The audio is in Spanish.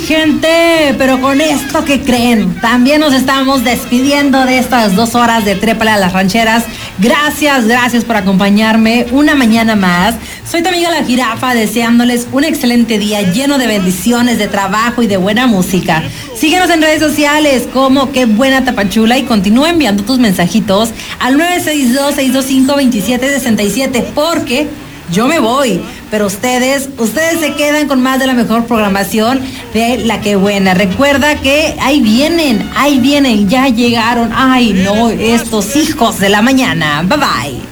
gente, pero con esto que creen, también nos estamos despidiendo de estas 2 horas de Trépale a las Rancheras. Gracias por acompañarme una mañana más. Soy tu amiga La Jirafa, deseándoles un excelente día lleno de bendiciones, de trabajo y de buena música. Síguenos en redes sociales como Qué Buena Tapachula y continúa enviando tus mensajitos al 962-625-2767 porque yo me voy, pero ustedes se quedan con más de la mejor programación de La Qué Buena. Recuerda que ahí vienen, ya llegaron. Ay, no, estos hijos de la mañana. Bye bye.